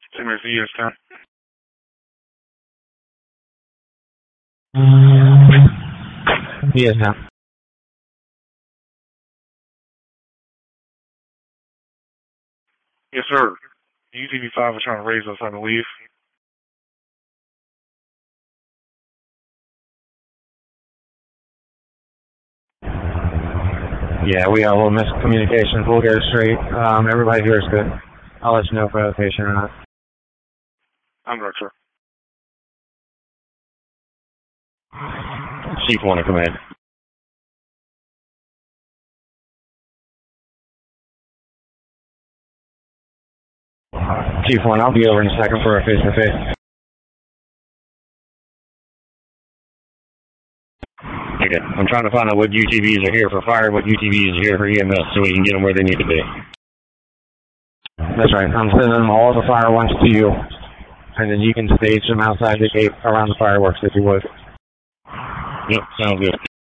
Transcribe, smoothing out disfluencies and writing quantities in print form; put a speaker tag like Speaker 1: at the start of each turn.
Speaker 1: Similar to years, 10.
Speaker 2: Yes, now.
Speaker 1: Yes, sir. UTV-5 was trying to raise us, I believe.
Speaker 2: Yeah, we got a little miscommunication. We'll get it straight. Everybody here is good. I'll let you know if I have a patient or not.
Speaker 1: I'm correct, sir.
Speaker 2: Chief 1 to command. Chief 1, I'll be over in a second for a face-to-face. Okay, I'm trying to find out what UTVs are here for fire, what UTVs are here for EMS, so we can get them where they need to be. That's right. I'm sending all the fire ones to you, and then you can stage them outside the gate around the fireworks if you would. Yep, sounds good.